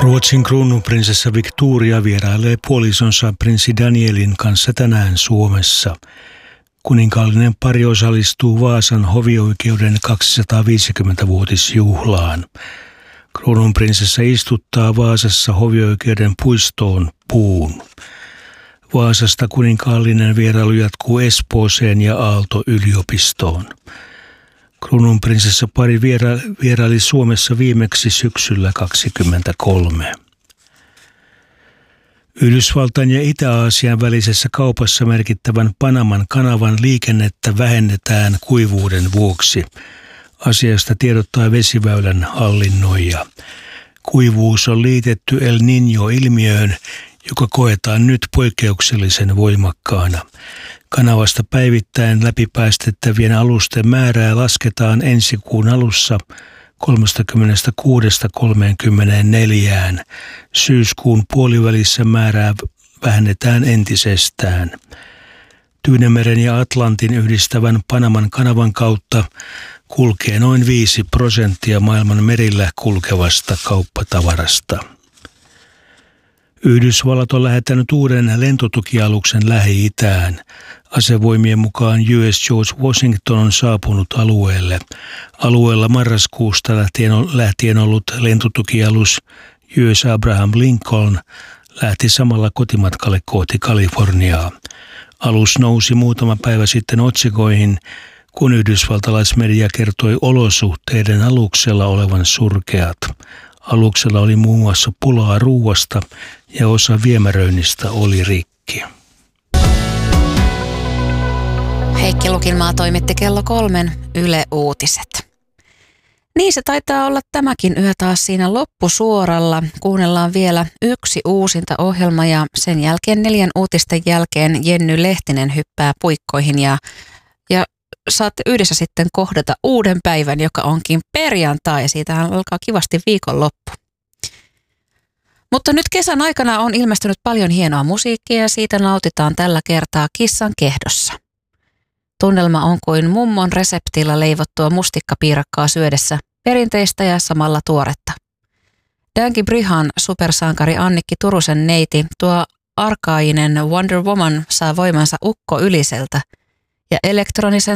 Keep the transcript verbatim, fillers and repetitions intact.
Ruotsin kruununprinsessa Victoria vierailee puolisonsa prinssi Danielin kanssa tänään Suomessa. Kuninkaallinen pari osallistuu Vaasan hovioikeuden kaksisataaviisikymmentävuotisjuhlaan. Kruununprinsessa istuttaa Vaasassa hovioikeuden puistoon puun. Vaasasta kuninkaallinen vierailu jatkuu Espooseen ja Aalto-yliopistoon. Kruununprinsessa pari viera- vieraili Suomessa viimeksi syksyllä kaksikymmentäkolme. Yhdysvaltain ja Itä-Aasian välisessä kaupassa merkittävän Panaman kanavan liikennettä vähennetään kuivuuden vuoksi. Asiasta tiedottaa vesiväylän hallinnoija. Kuivuus on liitetty El Niño-ilmiöön, joka koetaan nyt poikkeuksellisen voimakkaana. Kanavasta päivittäin läpipäästettävien alusten määrää lasketaan ensi kuun alussa kolmekymmentäkuusi kolmekymmentäneljä. Syyskuun puolivälissä määrää vähennetään entisestään. Tyynemeren ja Atlantin yhdistävän Panaman kanavan kautta kulkee noin viisi prosenttia maailman merillä kulkevasta kauppatavarasta. Yhdysvallat on lähettänyt uuden lentotukialuksen Lähi-Itään. Asevoimien mukaan U S George Washington on saapunut alueelle. Alueella marraskuusta lähtien, lähtien ollut lentotukialus U S Abraham Lincoln lähti samalla kotimatkalle kohti Kaliforniaa. Alus nousi muutama päivä sitten otsikoihin, kun yhdysvaltalaismedia kertoi olosuhteiden aluksella olevan surkeat. Aluksella oli muun muassa pulaa ruuasta ja osa viemäröinnistä oli rikki. Heikki Lukinmaa toimitti kello kolmen Yle Uutiset. Niin se taitaa olla tämäkin yö taas siinä loppusuoralla. Kuunnellaan vielä yksi uusinta ohjelma ja sen jälkeen neljän uutisten jälkeen Jenny Lehtinen hyppää puikkoihin ja, ja saatte yhdessä sitten kohdata uuden päivän, joka onkin perjantai ja siitähän alkaa kivasti viikonloppu. Mutta nyt kesän aikana on ilmestynyt paljon hienoa musiikkia ja siitä nautitaan tällä kertaa Kissan kehdossa. Tunnelma on kuin mummon reseptillä leivottua mustikkapiirakkaa syödessä, perinteistä ja samalla tuoretta. Danky Brihan supersankari Annikki Turusen neiti tuo arkainen Wonder Woman saa voimansa Ukko Yliseltä ja elektronisen